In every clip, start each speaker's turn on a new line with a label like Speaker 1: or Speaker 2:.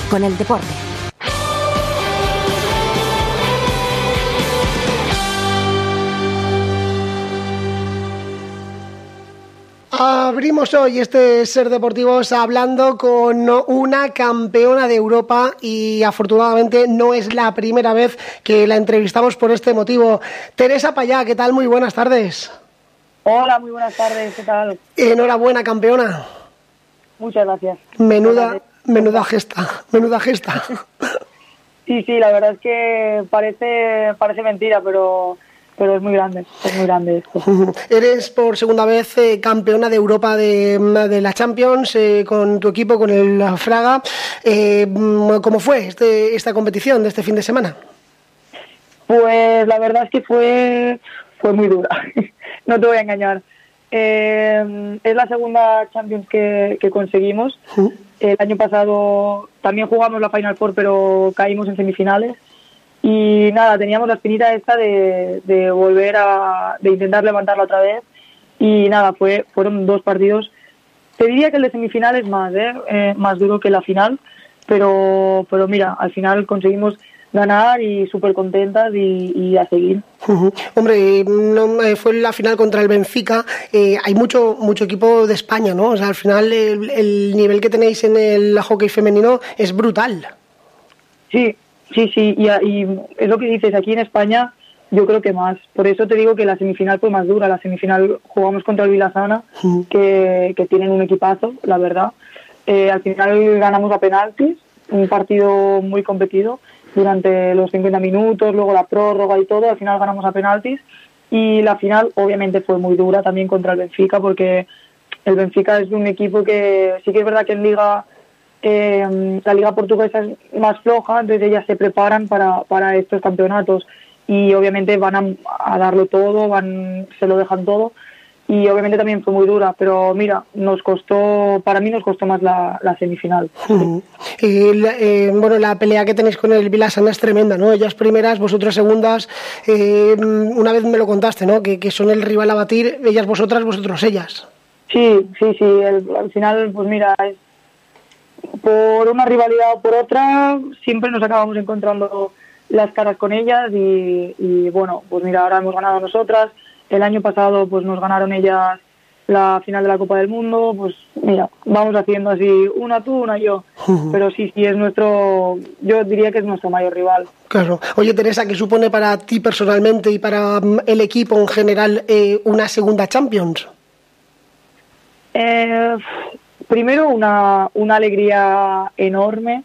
Speaker 1: con el deporte.
Speaker 2: Abrimos hoy este Ser Deportivos hablando con una campeona de Europa y afortunadamente no es la primera vez que la entrevistamos por este motivo. Teresa Payá, ¿qué tal? Muy buenas tardes.
Speaker 3: Hola, muy buenas tardes, ¿qué tal?
Speaker 2: Enhorabuena, campeona.
Speaker 3: Muchas gracias.
Speaker 2: Menuda gesta.
Speaker 3: Sí, la verdad es que parece mentira, pero es muy grande esto.
Speaker 2: Eres por segunda vez campeona de Europa de la Champions con tu equipo, con el Fraga. ¿Cómo fue esta competición de este fin de semana?
Speaker 3: Pues la verdad es que fue muy dura, no te voy a engañar. Es la segunda Champions que conseguimos. El año pasado también jugamos la Final Four, pero caímos en semifinales. Y nada, teníamos la espinita esta de volver de intentar levantarla otra vez. Y nada, fueron 2 partidos. Te diría que el de semifinales más duro que la final. Pero mira, al final conseguimos ganar y súper contentas y a seguir.
Speaker 2: Hombre, fue la final contra el Benfica. Hay mucho equipo de España, ¿no? O sea, al final el nivel que tenéis en el hockey femenino es brutal.
Speaker 3: Sí, y es lo que dices, aquí en España yo creo que más. Por eso te digo que la semifinal fue más dura. La semifinal jugamos contra el Vilassana, que tienen un equipazo, la verdad. Al final ganamos a penaltis, un partido muy competido durante los 50 minutos, luego la prórroga y todo. Al final ganamos a penaltis y la final obviamente fue muy dura también contra el Benfica, porque el Benfica es un equipo que sí que es verdad que en Liga la liga portuguesa es más floja, entonces ellas se preparan para estos campeonatos y obviamente van a darlo todo, se lo dejan todo, y obviamente también fue muy dura, pero mira, para mí nos costó más la semifinal.
Speaker 2: Bueno, la pelea que tenéis con el Vilassana es tremenda, ¿no? Ellas primeras, vosotros segundas. Una vez me lo contaste, ¿no? Que son el rival a batir, ellas vosotros ellas.
Speaker 3: Sí, al final pues mira, por una rivalidad o por otra siempre nos acabamos encontrando las caras con ellas y bueno, pues mira, ahora hemos ganado nosotras. El año pasado pues nos ganaron ellas la final de la Copa del Mundo. Pues mira, vamos haciendo así, una tú, una yo. Pero sí, es yo diría que es nuestro mayor rival.
Speaker 2: Claro. Oye, Teresa, ¿qué supone para ti personalmente y para el equipo en general una segunda Champions?
Speaker 3: Primero una alegría enorme,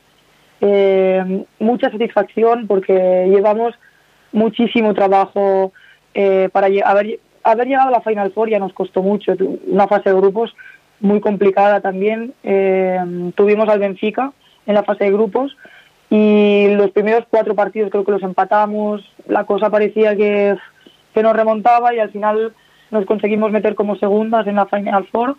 Speaker 3: mucha satisfacción porque llevamos muchísimo trabajo para haber llegado a la Final Four. Ya nos costó mucho, una fase de grupos muy complicada también. Tuvimos al Benfica en la fase de grupos y los primeros 4 partidos creo que los empatamos, la cosa parecía que nos remontaba y al final nos conseguimos meter como segundas en la Final Four.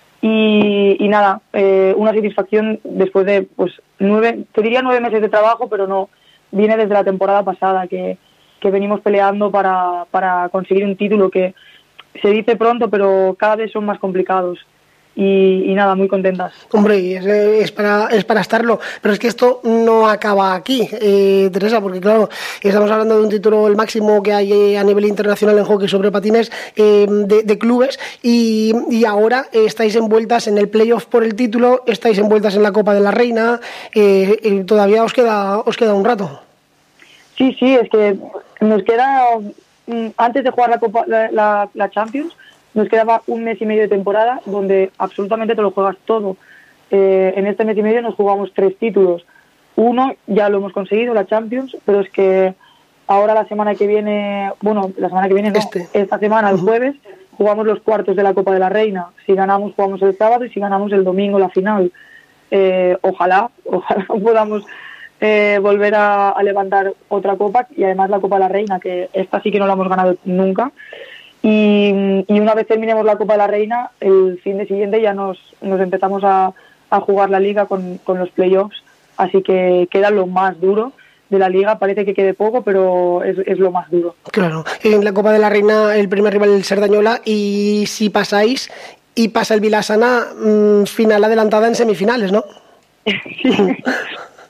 Speaker 3: Y nada, una satisfacción después de 9 meses de trabajo, pero no, viene desde la temporada pasada que venimos peleando para conseguir un título que se dice pronto, pero cada vez son más complicados. Y nada, muy contentas.
Speaker 2: Hombre, es para estarlo, pero es que esto no acaba aquí, Teresa, porque claro, estamos hablando de un título, el máximo que hay a nivel internacional en hockey sobre patines de clubes, y ahora estáis envueltas en el playoff por el título, estáis envueltas en la Copa de la Reina, y todavía os queda un rato.
Speaker 3: Sí, es que nos queda, antes de jugar la Champions, nos quedaba 1 mes y medio de temporada donde absolutamente te lo juegas todo. En este mes y medio nos jugamos 3 títulos. Uno ya lo hemos conseguido, la Champions, pero es que ahora la semana que viene no, esta semana, el jueves, jugamos los cuartos de la Copa de la Reina. Si ganamos, jugamos el sábado, y si ganamos el domingo la final. Ojalá podamos volver a levantar otra copa, y además la Copa de la Reina, que esta sí que no la hemos ganado nunca. Y una vez terminemos la Copa de la Reina, el fin de siguiente ya nos empezamos a jugar la Liga con los playoffs, así que queda lo más duro de la Liga. Parece que quede poco, pero es lo más duro.
Speaker 2: Claro, en la Copa de la Reina el primer rival es el Cerdañola, y si pasáis y pasa el Vilassana, final adelantada en semifinales, ¿no?
Speaker 3: Sí,